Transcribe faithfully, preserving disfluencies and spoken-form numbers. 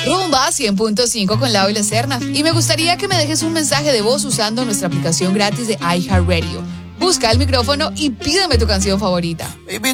Rumba cien punto cinco con Lau y la Serna. Y me gustaría que me dejes un mensaje de voz usando nuestra aplicación gratis de iHeartRadio. Busca el micrófono y pídeme tu canción favorita. Baby,